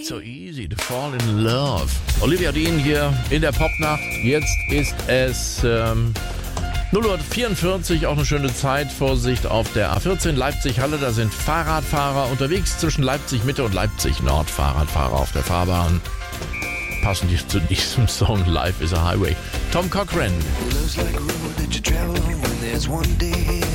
So easy to fall in love. Olivia Dean hier in der Popnacht. Jetzt ist es 0:44 Uhr, auch eine schöne Zeit. Vorsicht auf der A14 Leipzig-Halle. Da sind Fahrradfahrer unterwegs zwischen Leipzig-Mitte und Leipzig-Nord. Fahrradfahrer auf der Fahrbahn. Passend zu diesem Song Life is a Highway. Tom Cochrane.